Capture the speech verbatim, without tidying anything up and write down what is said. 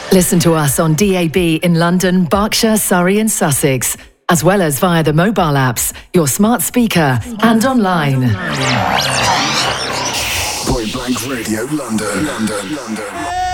Listen to us on D A B in London, Berkshire, Surrey and Sussex, as well as via the mobile apps, your smart speaker and online. Point Blank Radio, London, London, London.